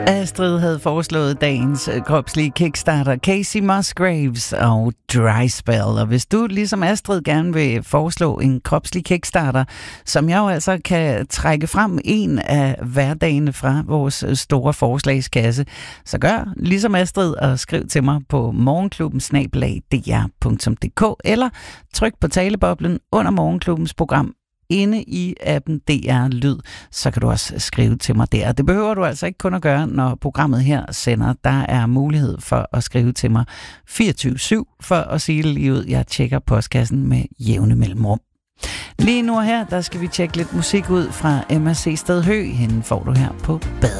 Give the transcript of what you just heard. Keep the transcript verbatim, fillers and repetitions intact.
Astrid havde foreslået dagens kropslige kickstarter Casey Musgraves og Dry Spell. Og hvis du ligesom Astrid gerne vil foreslå en kropslig kickstarter, som jeg jo altså kan trække frem en af hverdagene fra vores store forslagskasse, så gør ligesom Astrid og skriv til mig på morgenklubben snabel-a d r punktum d k eller tryk på taleboblen under Morgenklubbens program inde i appen D R Lyd, så kan du også skrive til mig der. Det behøver du altså ikke kun at gøre, når programmet her sender. Der er mulighed for at skrive til mig fireogtyve syv, for at sige det lige ud. Jeg tjekker postkassen med jævne mellemrum. Lige nu her, der skal vi tjekke lidt musik ud fra Emma C. Stedhø. Hende får du her på Bade.